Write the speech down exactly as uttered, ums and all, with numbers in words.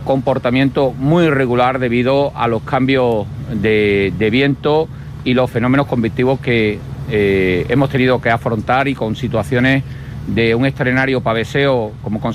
comportamiento muy irregular debido a los cambios de, de viento y los fenómenos convectivos que eh, hemos tenido que afrontar, y con situaciones de un extraordinario paveseo como consecuencia